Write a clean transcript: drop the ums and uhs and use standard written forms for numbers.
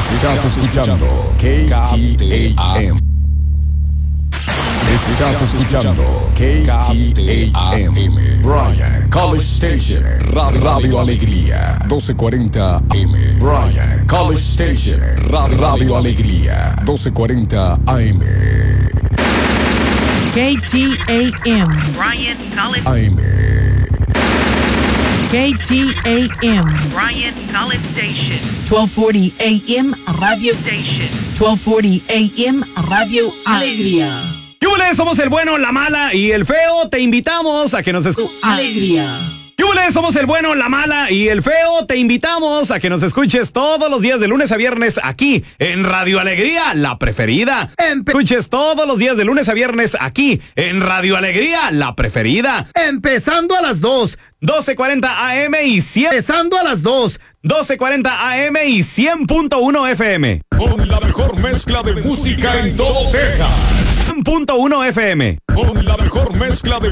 Estás escuchando KTAM. Estás escuchando KTAM. Bryan College Station. Radio Alegría. 1240 AM. Bryan College Station. Radio Alegría. 1240 AM. KTAM. Bryan College AM. KTAM. Bryan College Station. 1240 AM Radio Station. 1240 AM Radio Alegría. ¡Yúbales! Somos el bueno, la mala y el feo. Te invitamos a que nos escuches. Alegría. ¡Yúbales! Somos el bueno, la mala y el feo. Te invitamos a que nos escuches todos los días de lunes a viernes aquí en Radio Alegría, la preferida. Escuches todos los días de lunes a viernes aquí en Radio Alegría, la preferida. Empezando a las 2. 1240 AM y 100. Empezando a las 2. 1240 AM y 100.1 FM. Con la mejor mezcla de música en todo Texas. 100.1 FM. Con la mejor mezcla de